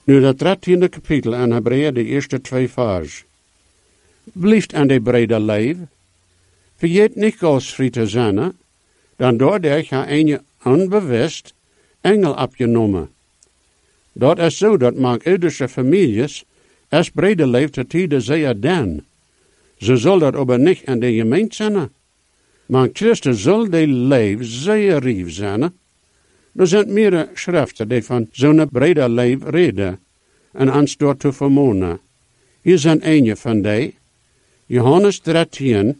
Nu dat 13e kapitel in Hebreeën, de eerste 2 vers. Blijft aan de brede leven. Vergeet niet gastvrij te zijn, dan doordat je een onbewust engel opgenomen. Dat is zo, dat maakt iedere families als brede leven te tijden zeer dan. Ze zal dat aber niet aan de gemeente zijn. Maar Christus zal de leven zeer rief zijn. Er zijn meerdere schriften die van zo'n brede leven reden en ons door te vermonen. Hier zijn een van die. Johannes 13,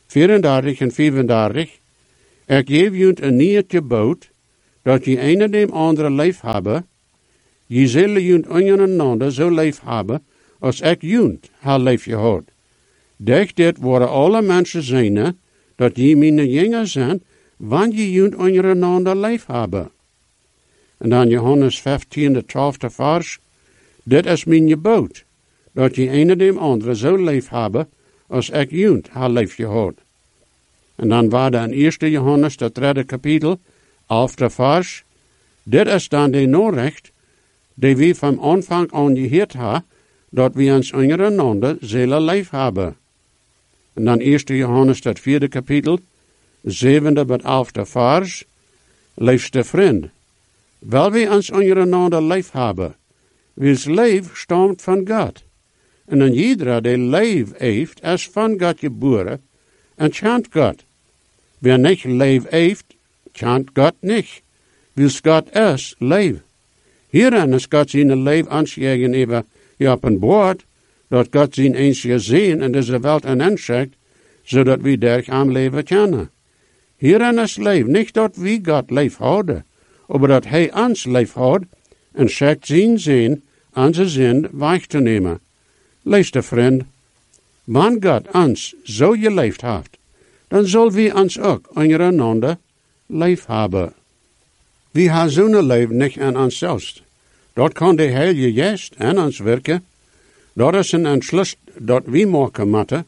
34 en 35. Ik geef je een nieuw gebod, dat je een dem andere lief hebben. Je zullen je ondereinander zo lief hebben, als ik junt haar lief gehad. Durch dit worden alle mensen zijn, dat je mijn jongeren zijn, wanneer je junt ondereinander lief hebben. En dan Johannes 15, de 12e vers. Dit is mijn gebod, dat je een dem andere zo lief hebben, als ik junt haar lief gehad. En dan waar in 1 Johannes, dat 3e kapitel, 11e vers. Dit is dan de Nachricht, die we van aanvang aan gehoord hebben, dat we ons ondereinander zullen lief hebben. En dan 1 Johannes, dat 4e kapitel, 7e tot 11e vers. Liefste vriend, wel we ons ondereinander lief hebben, wils lief stamt van God. En dan iedereen die lief heeft, is van God geboren en chant God. Wer niet lief heeft, chant God niet, wils God is lief. Hierin is God zijn lief ons gegenüber geopenbaard, dat God zijn eens gezien in deze wereld en inschikt, zodat we durch aan leven kunnen. Hierin is lief, niet dat we God lief houden, maar dat hij ons lief houdt en schikt zijn zin, onze zin weg te nemen. Liefste vriend, wanneer God ons zo geliefd heeft, dan zullen we ons ook ondereinander lief hebben. We hebben zo'n leven niet aan onszelf. Dat kan de Heilige Geest aan ons werken. Dat is een entschluss dat we maken moeten.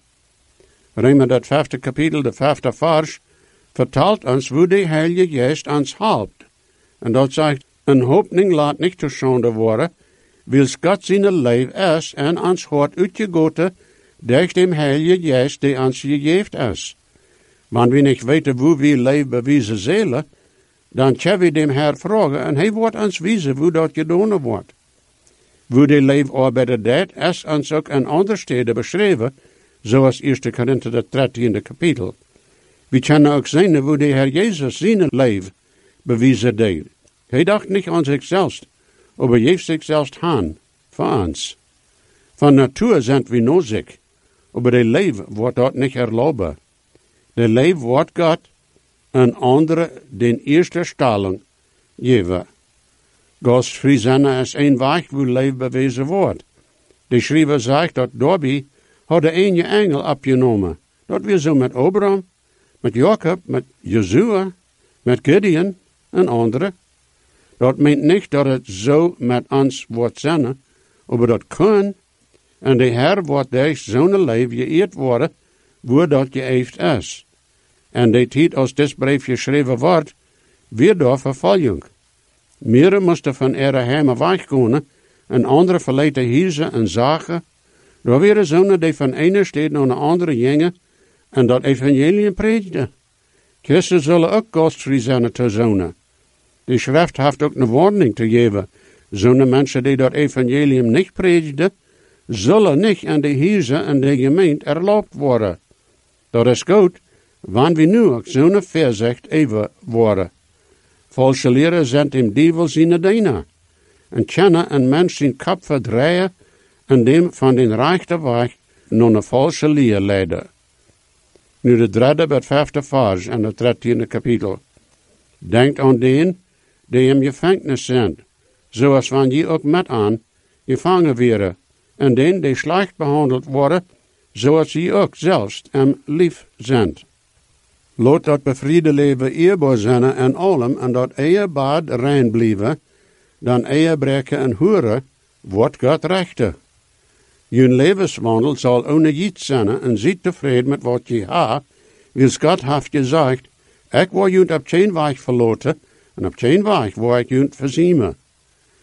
Römer dat 5e kapitel, de 5e vers, vertelt ons hoe de Heilige Geest ons helpt. En dat zegt, een hoopning laat niet te schande worden, wils God zijn leven is en ons hart uitgegoten durch dem Heilige Geest die ons gegeven is. Wanneer we niet weten hoe we leven bewijzen zullen, dan kunnen we dem Herr vragen en hij wordt ons wijzen hoe dat gedaan wordt. Hoe de leefarbeider deed, is ons ook in andere steden beschreven, zoals 1 Korinther de 13e kapitel. We kunnen ook zien hoe de Heer Jezus zijn leven bewijzen deed. Hij dacht niet aan zichzelf, maar geeft zichzelf aan voor ons. Van natuur zijn we nodig, maar de leven wordt dat niet erlauben. De leven wordt God een andere den eerste stelling geven. Gastvrij zijn is een weg hoe leven bewezen wordt. De schrijver zegt dat daarbij had de ene engel opgenomen. Dat weer zo met Abraham, met Jacob, met Jozua, met Gideon en anderen. Dat meent niet dat het zo met ons wordt zijn, maar dat kan. En de Heer wordt door zo'n leven geëerd worden, waar dat geëefd is. En de tijd als dit brief geschreven wordt, weer door vervolging. Meeren moesten van ihre heimen wegkomen en anderen verlaten huizen en zagen. Er waren zonen die van ene stad naar de andere gingen en dat evangelium predigden. Christen zullen ook gastvrij zijn te zonen. De schrift heeft ook een warning te geven. Zo'n mensen die dat evangelium niet predigden, zullen niet aan de huizen en de gemeente erlaubt worden. Dat is goed, wanneer we nu ook zo'n voorzicht even worden. Valse leren zijn dem duivel zijn dienaar. En kunnen een mens zijn kop verdraaien en dem van den rechte weg naar een valse leer leiden. Nu de 3e tot 5e vers en het 13e kapitel. Denkt aan den die in gevangenis zijn, zoals wanneer je ook met aan gevangen werden, en den die slecht behandeld worden, zoals je ook zelfs hem lief zijn. Laat dat bevriede leven eerbaar zijn en allem, en dat bad rein blijven, dan breken en hoeren, wordt God rechter. Je levenswandel zal ongejiet zijn en ziet tevreden met wat je hebt, wils God heeft gezegd, ik wil je op geen weg verlaten, en op geen weg wil ik je verziemen.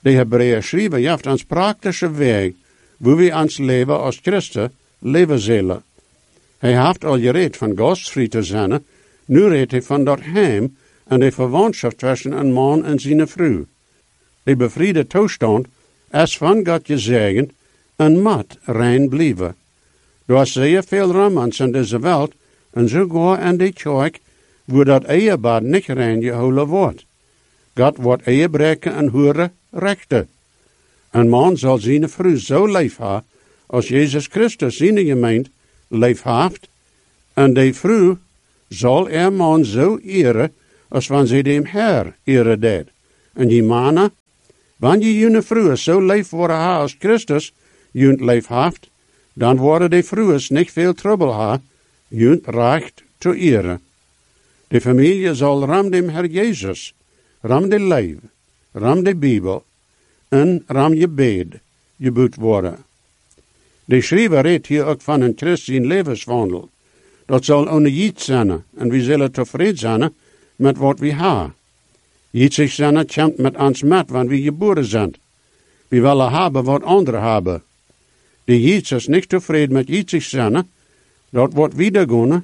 De Hebreeën schrijven jaft ans praktische weg, wo we ons leven als Christen leven zullen. Hij heeft al gereed van gastvrij te zijn, nu redt hij van dat heim en de verwantschap tussen een man en zijn vrouw. De bevriede toestand is van God gezegend en moet rein blijven. Er is zeer veel romans in deze wereld en sogar in de kerk, waar dat ehepaar niet rein gehouden wordt. God wordt ehebreken en hoeren rechten. Een man zal zijn vrouw zo lief hebben, als Jezus Christus zijn gemeente lief heeft, en de vrouw zal man zo eren, als wanneer ze dem Herr eren deed. En die mannen, wanneer je vrouw zo lief worden als Christus junt lief heeft, dan worden de vrouwen niet veel trouble hebben, junt recht te eren. De familie zal ram dem Herr Jezus, ram de leef, ram de Bijbel, en ram je bed, geboet worden. De schrijver redt hier ook van een christelijk levenswandel. Dat zal ohne jiet zijn, en we zullen tevreden zijn met wat we hebben. Jiet zich zijn komt met ons met, wanneer we geboren zijn. We willen hebben wat anderen hebben. De jiet is niet tevreden met jiet zich zijn, dat wordt wiedergaan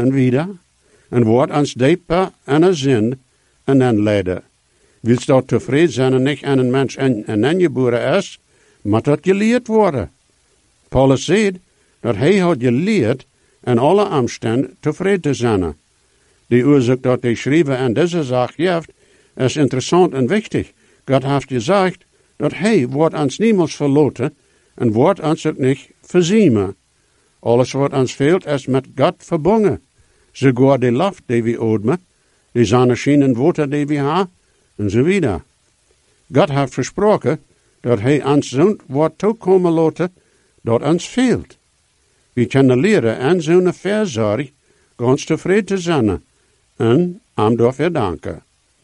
en wordt ons dieper en een zin en dan leiden. Wils dat tevreden zijn en niet aan een mens en geboren is, moet dat geleerd worden. Paulus zegt dat hij had geleerd in alle omstanden tevreden te zijn. De oorzaak dat hij schrijven en deze zaak heeft, is interessant en wichtig. God heeft gezegd dat hij wordt ons niemals verloten en wordt ons ook niet verziemen. Alles wat ons veelt is met God verbonden. Sogar de lucht die we ademen, de zonneschijn water die we hebben, en zo wieder. God heeft versproken dat hij ons zo'n wordt toekomen laten dat ons veelt. We kunnen leren en zo'n verzorg ganz tevreden te zijn en hem daarvoor danken.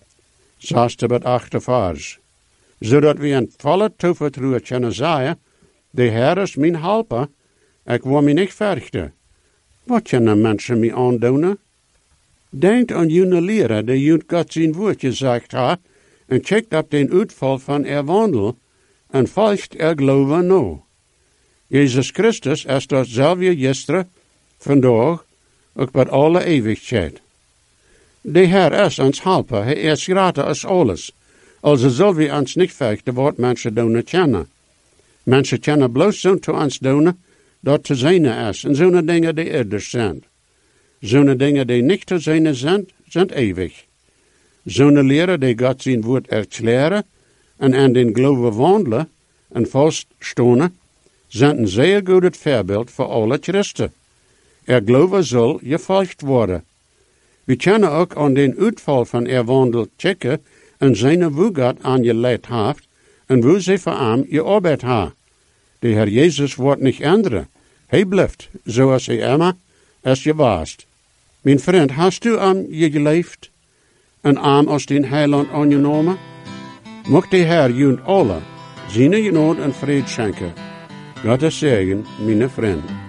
6-8 vers. Zodat we in volle toevertrouwen kunnen zeggen, de Heer is mijn helper, ik wil me niet verrichten. Wat kunnen mensen mij aandoen? Denk aan jullie leren die jullie God zijn woord gezegd heeft, en checkt op den uitval van wandel, en volgt geloven na. Jezus Christus is datzelfde gisteren, vandaag, ook bij alle eeuwigheid. De Heer is ons helper, hij is groter als alles. Also zullen we ons niet vechten wat mensen doen kennen. Mensen kennen bloos zo te ons doen, dat te zijn is, en zo'n dingen die eerders zijn. Zo'n dingen die niet te zijn zijn eeuwig. Zo'n leren die God zijn woord erklären, en aan den geloven wandelen, en vaststonen, zijn een zeer goed voorbeeld voor alle christen. Geloven zal gevolgd worden. We kunnen ook aan den uitval van wandel checken en zijn hoe God aangeleid heeft en hoe ze voor hem gearbeid hebben. De Heer Jezus wordt niet änderen. Hij blijft zoals hij immer is geweest. Mijn vriend, hast u aan je geleefd en aan als den Heiland aangenomen? Mocht de Heer jullie alle zijn genade en vrede schenken. Gottes zegen, mijn vriend.